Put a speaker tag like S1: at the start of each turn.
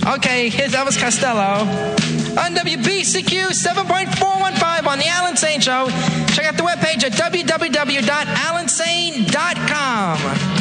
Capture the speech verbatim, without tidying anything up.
S1: Okay, here's Elvis Costello on W B C Q seven point four one five on the Alan Sane Show. Check out the webpage at w w w dot alan sane dot com.